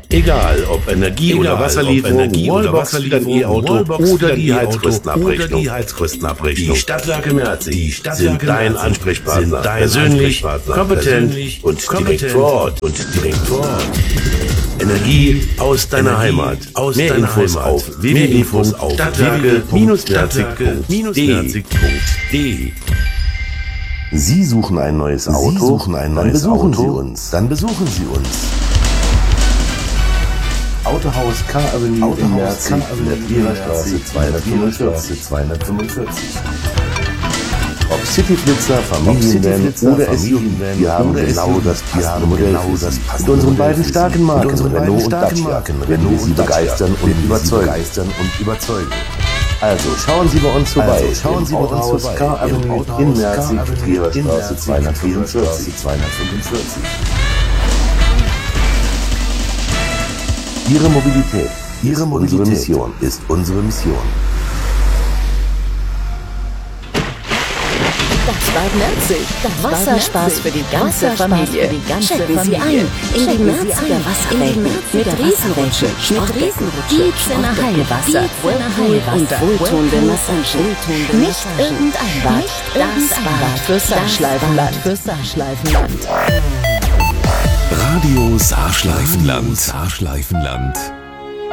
Egal, ob Energie- oder Wasserlieferung, Wallbox für dein E-Auto oder die Heizkostenabrechnung. Die Stadtwerke Merzig sind dein Ansprechpartner. Persönlich, kompetent und direkt vor Ort. Energie aus deiner Heimat. Mehr Infos auf www.stadtwerke-merzig.de. Sie suchen ein neues Auto? Dann besuchen Sie uns. Autohaus K Avenue in Merzig in der Viererstraße 245. Ob Cityflitzer, Familienvan oder SUV, wir haben genau das passende Modell für Sie. Mit unseren beiden starken Marken Renault und Dacia werden wir Sie begeistern und überzeugen. Also schauen Sie bei uns vorbei. Autohaus K Avenue in Merzig, Viererstraße 245. Ihre Mobilität ist unsere Mission. Das Bad Merzig. Wasserspaß für die ganze Familie. Checken Sie ein in die Merziger Wasserwelten mit Riesenrutsche, Kiez in der Heilwasser, Whirlpool und wohltuende Massagen. Nicht irgendein Bad, das Bad für Saarschleifenland. Radio Saarschleifenland.